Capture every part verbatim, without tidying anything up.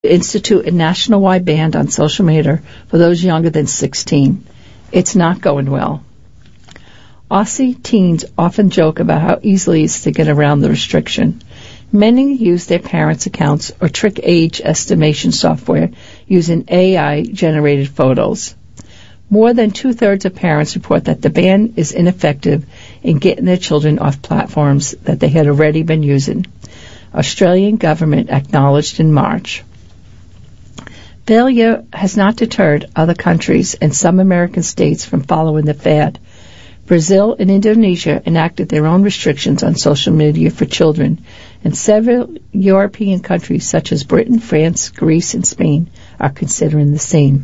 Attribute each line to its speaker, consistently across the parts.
Speaker 1: institute a nationwide ban on social media for those younger than sixteen. It's not going well. Aussie teens often joke about how easily it is to get around the restriction. Many use their parents' accounts or trick age estimation software using A I-generated photos. More than two-thirds of parents report that the ban is ineffective in getting their children off platforms that they had already been using. Australian government acknowledged in March. Failure has not deterred other countries and some American states from following the fad. Brazil and Indonesia enacted their own restrictions on social media for children, and several European countries such as Britain, France, Greece, and Spain are considering the same.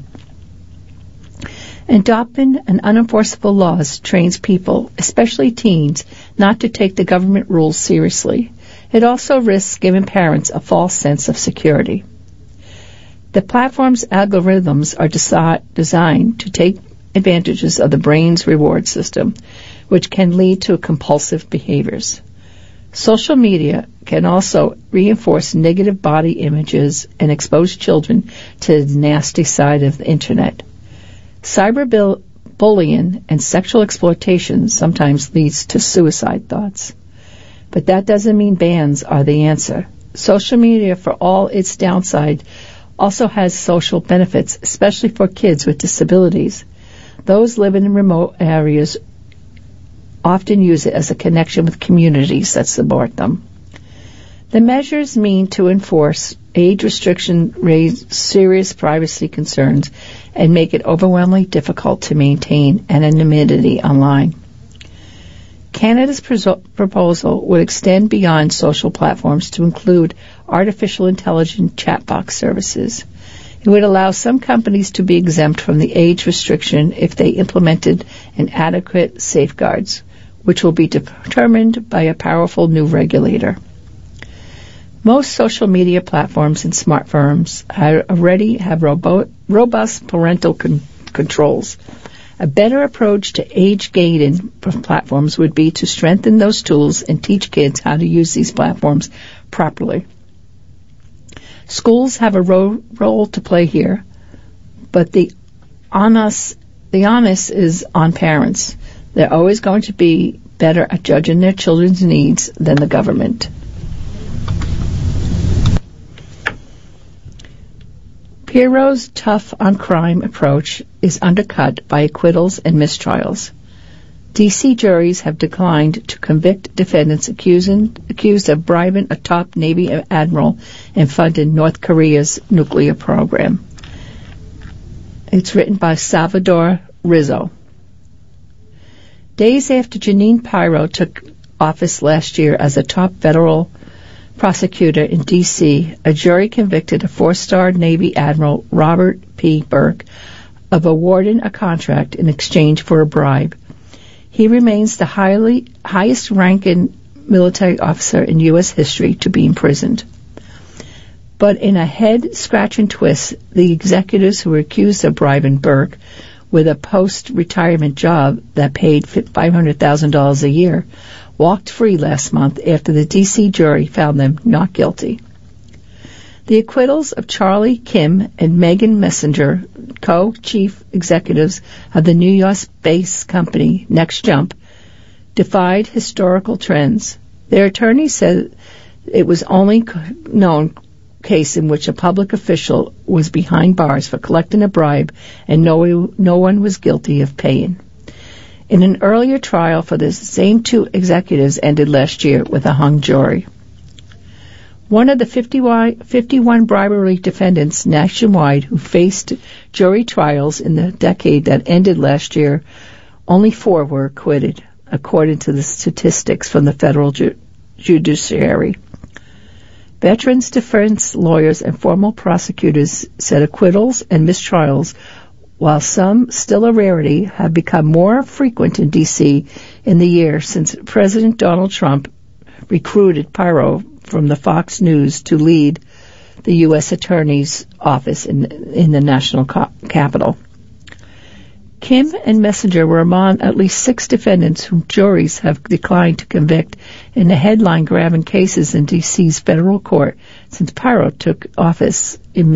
Speaker 1: Adopting an unenforceable laws trains people, especially teens, not to take the government rules seriously. It also risks giving parents a false sense of security. The platform's algorithms are desi- designed to take advantages of the brain's reward system, which can lead to compulsive behaviors. Social media can also reinforce negative body images and expose children to the nasty side of the Internet. Cyberbullying and sexual exploitation sometimes leads to suicide thoughts. But that doesn't mean bans are the answer. Social media, for all its downside, also has social benefits, especially for kids with disabilities. Those living in remote areas often use it as a connection with communities that support them. The measures mean to enforce age restriction, raise serious privacy concerns, and make it overwhelmingly difficult to maintain anonymity online. Canada's proposal would extend beyond social platforms to include artificial intelligence chat box services. It would allow some companies to be exempt from the age restriction if they implemented inadequate safeguards, which will be determined by a powerful new regulator. Most social media platforms and smartphones already have robo- robust parental con- controls. A better approach to age gating platforms would be to strengthen those tools and teach kids how to use these platforms properly. Schools have a ro- role to play here, but the onus, the onus is on parents. They're always going to be better at judging their children's needs than the government. Piero's tough-on-crime approach is undercut by acquittals and mistrials. D C juries have declined to convict defendants accusing, accused of bribing a top Navy admiral and funding North Korea's nuclear program. It's written by Salvador Rizzo. Days after Jeanine Pirro took office last year as a top federal prosecutor in D C, a jury convicted a four-star Navy Admiral Robert P. Burke of awarding a contract in exchange for a bribe. He remains the highly, highest-ranking military officer in U S history to be imprisoned. But in a head-scratching twist, the executives who were accused of bribing Burke with a post-retirement job that paid five hundred thousand dollars a year walked free last month after the D C jury found them not guilty. The acquittals of Charlie Kim and Megan Messenger, co-chief executives of the New York-based company NextJump, defied historical trends. Their attorney said it was only known case in which a public official was behind bars for collecting a bribe and no, no one was guilty of paying. In an earlier trial for the same two executives ended last year with a hung jury. One of the fifty-one bribery defendants nationwide who faced jury trials in the decade that ended last year, only four were acquitted, according to the statistics from the federal ju- judiciary. Veterans defense lawyers and former prosecutors said acquittals and mistrials, while some still a rarity, have become more frequent in D C in the year since President Donald Trump recruited Pirro from the Fox News to lead the U S Attorney's Office in, in the national co- capital. Kim and Messenger were among at least six defendants whom juries have declined to convict in the headline-grabbing cases in D C's federal court since Pirro took office in May.